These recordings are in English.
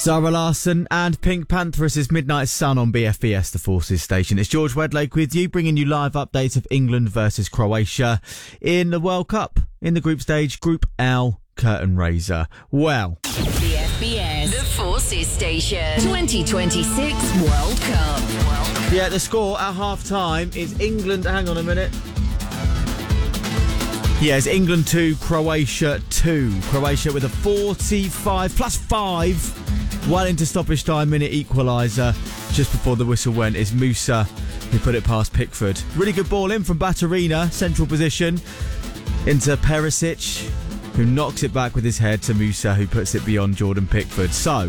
Zara Larsson and Pink Panthers' Midnight Sun on BFBS, the Forces station. It's George Wedlake with you, bringing you live updates of England versus Croatia in the World Cup. In the group stage, Group L, curtain raiser. Well, BFBS, the Forces station, 2026 World Cup. Yeah, the score at half-time is England... Hang on a minute. Yeah, it's England 2, Croatia 2. Croatia with a 45 plus 5. Well into stoppage time, minute equaliser. Just before the whistle went is Musa who put it past Pickford. Really good ball in from Baturina, central position, into Perisic, who knocks it back with his head to Musa, who puts it beyond Jordan Pickford. So,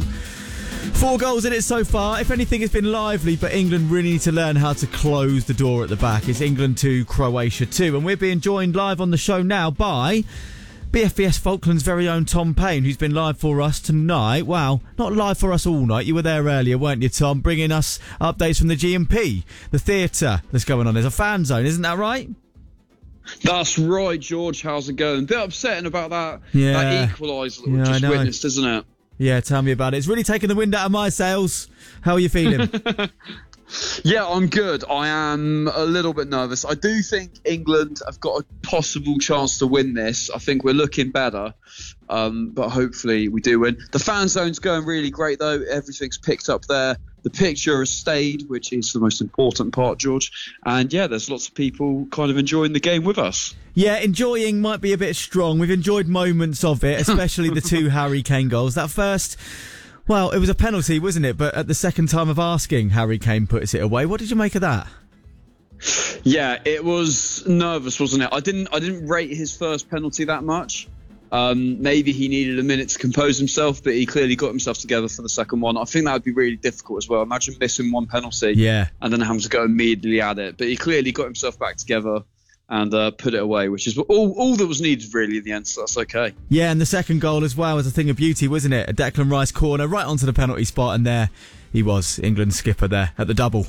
4 goals in it so far. If anything, it's been lively, but England really need to learn how to close the door at the back. It's England 2, Croatia 2. And we're being joined live on the show now by BFBS Falklands' very own Tom Payne, who's been live for us tonight. Wow, not live for us all night. You were there earlier, weren't you, Tom? Bringing us updates from the G&P, the theatre that's going on. There's a fan zone, isn't that right? That's right, George. How's it going? A bit upsetting about that equaliser that we just witnessed, isn't it? Yeah, tell me about it. It's really taken the wind out of my sails. How are you feeling? Yeah, I'm good. I am a little bit nervous. I do think England have got a possible chance to win this. I think we're looking better, but hopefully we do win. The fan zone's going really great, though. Everything's picked up there. The picture has stayed, which is the most important part, George. And yeah, there's lots of people kind of enjoying the game with us. Yeah, enjoying might be a bit strong. We've enjoyed moments of it, especially the 2 Harry Kane goals. That first... Well, it was a penalty, wasn't it? But at the second time of asking, Harry Kane puts it away. What did you make of that? Yeah, it was nervous, wasn't it? I didn't rate his first penalty that much. Maybe he needed a minute to compose himself, but he clearly got himself together for the second one. I think that would be really difficult as well. Imagine missing one penalty and then having to go immediately at it. But he clearly got himself back together and put it away, which is all that was needed really in the end, so that's okay. Yeah, and the second goal as well was a thing of beauty, wasn't it? A Declan Rice corner right onto the penalty spot, and there he was, England's skipper there at the double.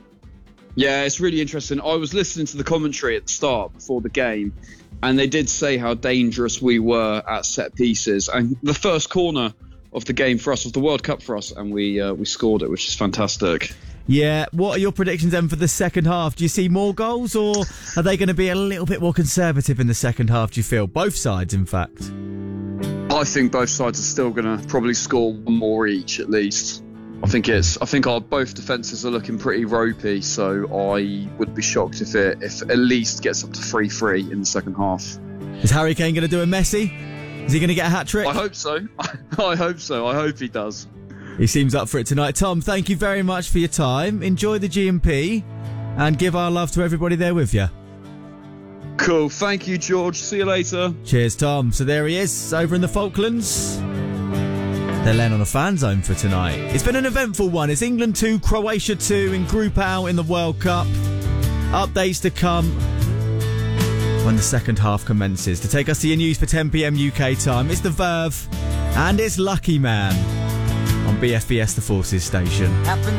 Yeah, it's really interesting. I was listening to the commentary at the start before the game, and they did say how dangerous we were at set pieces. And the first corner of the game for us was the World Cup for us, and we scored it, which is fantastic. Yeah, what are your predictions then for the second half? Do you see more goals, or are they going to be a little bit more conservative in the second half, do you feel? Both sides, in fact. I think both sides are still going to probably score one more each, at least. I think our both defences are looking pretty ropey, so I would be shocked if at least gets up to 3-3 in the second half. Is Harry Kane going to do a Messi? Is he going to get a hat-trick? I hope so. I hope so. I hope he does. He seems up for it tonight. Tom, thank you very much for your time. Enjoy the G&P and give our love to everybody there with you. Cool. Thank you, George. See you later. Cheers, Tom. So there he is, over in the Falklands. They're laying on a fan zone for tonight. It's been an eventful one. It's England 2, Croatia 2 in Group L in the World Cup. Updates to come when the second half commences. To take us to your news for 10 p.m. UK time, it's The Verve and it's Lucky Man on BFBS, the Forces station.